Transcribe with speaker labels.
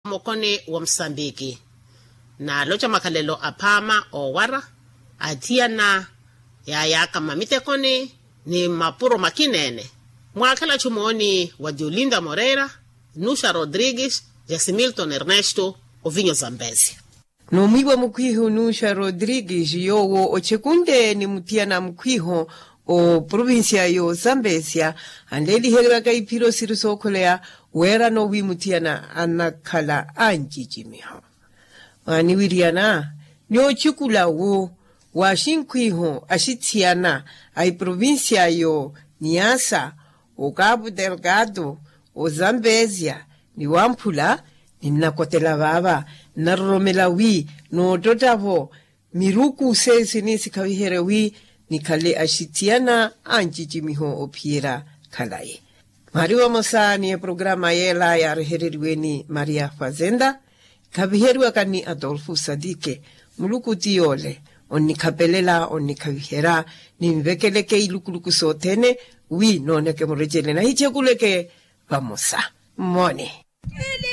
Speaker 1: mokone wa Msambiki na locha makalelo apama o wara atiana ya kama mitekone ni mapuro makinene mwakala chumoni wa Diolinda Moreira, Nusha Rodrigues, Jasimilton Ernesto Ovinho Zambezia.
Speaker 2: No mwiwa mkwiho Nusha Rodrigues yowo ochekunde ni mutiana mkwiho o provincia yo Zambezia andeli heraka ipiro sirusokolea wera no wi mutiana anakala anjijimiho. Wani wiriana nyo chukula wo washinkwiho ashitiana ai provincia yo Niassa o Cabo Delgado o Zambezia ni wampula ni mnakotela baba na romela wi no dotavo miruku sesi nisi kawihere wi ni kale ashitiana anjijimiho opiera kalaye. Mariwa mosani ya programa yela ya rehereriweni Maria Fazenda kabiherwa kani Adolfo Sadike muluku tiole onni kapelela onni kawihera ni mvekeleke ilukuluku sotene wi noneke morejele na hiche kuleke vamosa mone.